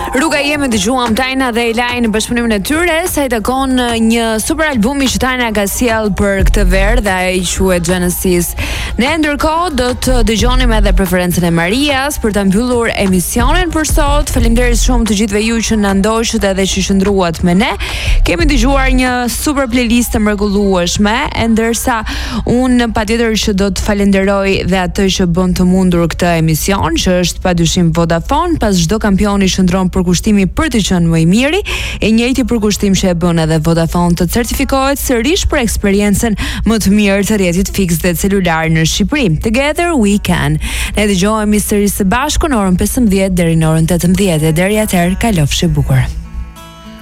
Rruga jeme dëgjuam Tajna dhe Elaj në bashkëpunimin e tyre sa i takon një super albumi që Tajna ka sjell për këtë verë dhe ai quhet Genesis. Ne ndërkohë do të dëgjonim edhe preferencën e Marias për ta mbyllur emisionin për sot. Faleminderit shumë të gjithëve ju që na ndoqët edhe që qëndruat me ne. Kemi dëgjuar një super playlist të mrekullueshme, ndërsa unë patjetër që do të falenderoj dhe atë që bën të mundur këtë emision, që është padyshim Vodafone, pas çdo kampioni shndron përkushtimi për të qenë më i miri, e njëjti përkushtim që e bën edhe Vodafone të certifikohet sërish për eksperiencën më të mirë të rrjetit fiks dhe celular në Shqipëri. Together we can. Ne dëgjohemi sërish së bashku në orën 15 deri në orën 18. Deri atëherë, kalofshi bukur.